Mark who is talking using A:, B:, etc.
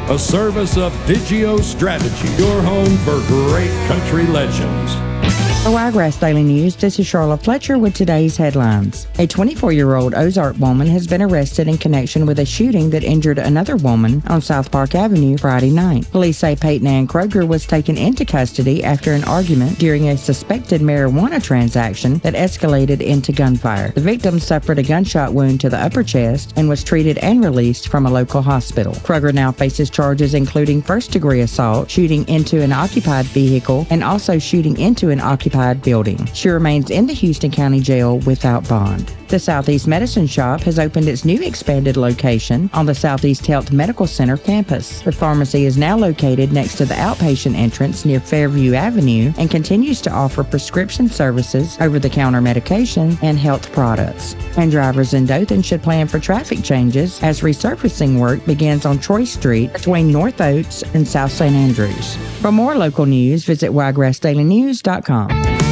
A: a service of Digio Strategy, your home for great country legends.
B: For Wiregrass Daily News, this is Charlotte Fletcher with today's headlines. A 24-year-old Ozark woman has been arrested in connection with a shooting that injured another woman on South Park Avenue Friday night. Police say Peyton Ann Kroger was taken into custody after an argument during a suspected marijuana transaction that escalated into gunfire. The victim suffered a gunshot wound to the upper chest and was treated and released from a local hospital. Kroger now faces charges including first-degree assault, shooting into an occupied vehicle, and also shooting into an occupied building. She remains in the Houston County Jail without bond. The Southeast Medicine Shop has opened its new expanded location on the Southeast Health Medical Center campus. The pharmacy is now located next to the outpatient entrance near Fairview Avenue and continues to offer prescription services, over-the-counter medication, and health products. And drivers in Dothan should plan for traffic changes as resurfacing work begins on Troy Street between North Oates and South St. Andrews. For more local news, visit wiregrassdailynews.com.